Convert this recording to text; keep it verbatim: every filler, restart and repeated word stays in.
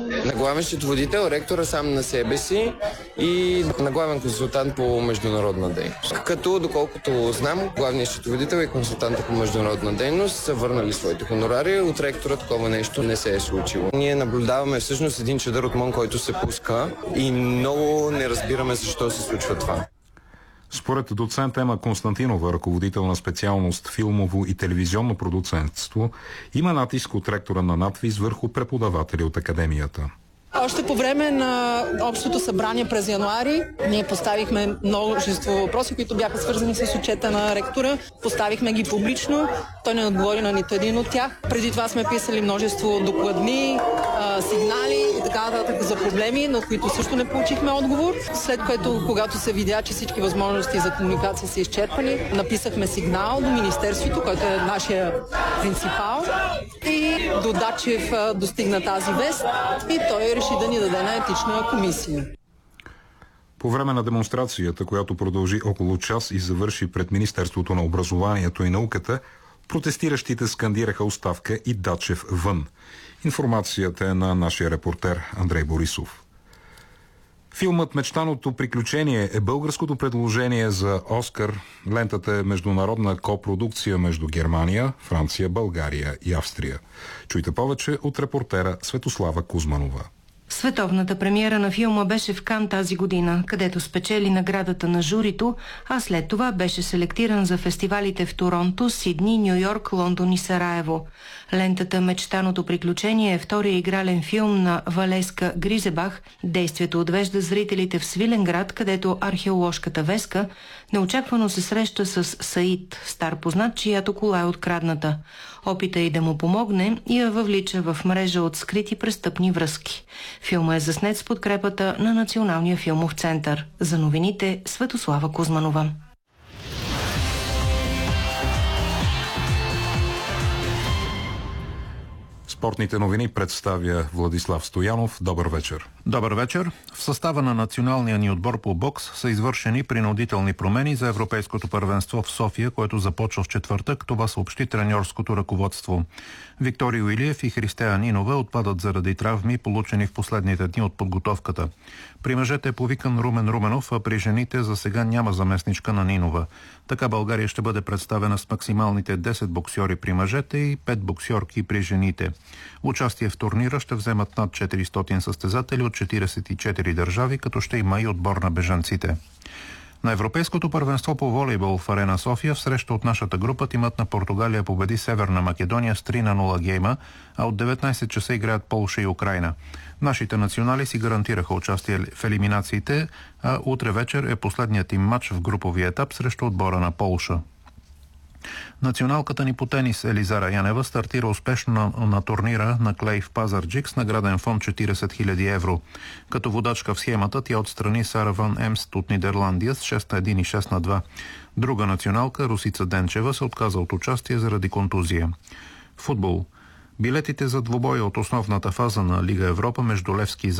На главен счетоводител, ректора сам на себе си и на главен консултант по международна дейност. Като, доколкото знам, главният счетоводител и консултанта по международна дейност са върнали своите хонорари. От ректора такова нещо не се е случило. Ние наблюдаваме всъщност един чадър от мон, който се пуска и много не разбираме защо се случва това. Според доцент Ема Константинова, ръководител на специалност филмово и телевизионно продуцентство, има натиск от ректора на надвис върху преподаватели от академията. Още по време на общото събрание през януари ние поставихме множество въпроси, които бяха свързани с отчета на ректора. Поставихме ги публично. Той не отговори на нито един от тях. Преди това сме писали множество докладни, сигнали и така нататък за проблеми, на които също не получихме отговор. След което, когато се видя, че всички възможности за комуникация са изчерпани, написахме сигнал до Министерството, който е нашия принципал, и до Дачев достигна тази вест и той реши да ни даде на етична комисия. По време на демонстрацията, която продължи около час и завърши пред Министерството на образованието и науката, протестиращите скандираха оставка и Дачев вън. Информацията е на нашия репортер Андрей Борисов. Филмът «Мечтаното приключение» е българското предложение за Оскар. Лентата е международна копродукция между Германия, Франция, България и Австрия. Чуйте повече от репортера Светослава Кузманова. Световната премиера на филма беше в Кан тази година, където спечели наградата на журито, а след това беше селектиран за фестивалите в Торонто, Сидни, Ню Йорк, Лондон и Сараево. Лентата «Мечтаното приключение» е втория игрален филм на Валеска Гризебах. Действието отвежда зрителите в Свиленград, където археоложката Веска неочаквано се среща с Саид, стар познат, чиято кола е открадната. Опита и да му помогне и я въвлича в мрежа от скрити престъпни връзки. Филма е заснет с подкрепата на Националния филмов център. За новините Светослава Кузманова. Спортните новини представя Владислав Стоянов. Добър вечер. Добър вечер. В състава на националния ни отбор по бокс са извършени принудителни промени за Европейското първенство в София, което започва в четвъртък. Това съобщи треньорското ръководство. Викторий Уилиев и Христея Нинова отпадат заради травми, получени в последните дни от подготовката. При мъжете е повикан Румен Руменов, а при жените за сега няма заместничка на Нинова. Така България ще бъде представена с максималните десет боксьори при мъжете и пет боксьорки при жените. Участие в турнира ще вземат над четиристотин състезатели от четиридесет и четири държави, като ще има и отбор на бежанците. На Европейското първенство по волейбол в Арена София в среща от нашата група тимът на Португалия победи Северна Македония с три на нула гейма, а от деветнайсет часа играят Полша и Украйна. Нашите национали си гарантираха участие в елиминациите, а утре вечер е последният им матч в груповия етап срещу отбора на Полша. Националката ни по тенис Елизара Янева стартира успешно на, на турнира на клей в Пазарджик с награден фонд четиридесет хиляди евро. Като водачка в схемата тя отстрани Сара Ван Емст от Нидерландия с шест на едно и шест на два. Друга националка, Русица Денчева, се отказа от участие заради контузия. Футбол. Билетите за двубоя от основната фаза на Лига Европа между Левски и